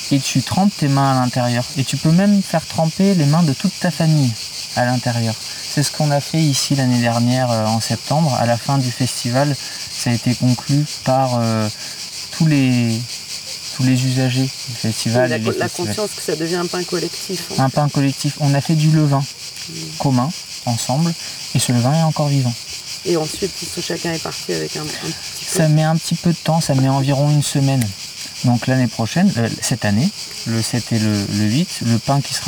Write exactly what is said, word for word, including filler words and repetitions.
et tu trempes tes mains à l'intérieur. Et tu peux même faire tremper les mains de toute ta famille à l'intérieur. C'est ce qu'on a fait ici l'année dernière euh, en septembre. À la fin du festival, ça a été conclu par euh, tous les tous les usagers du festival. La, et les la festivals. conscience que ça devient un pain collectif. Un pain collectif. On a fait du levain mmh. commun, ensemble, et ce levain est encore vivant. Et ensuite, chacun est parti avec un, un petit peu. Ça met un petit peu de temps, ça met environ une semaine. Donc l'année prochaine, euh, cette année, le sept et le, le huit, le pain qui sera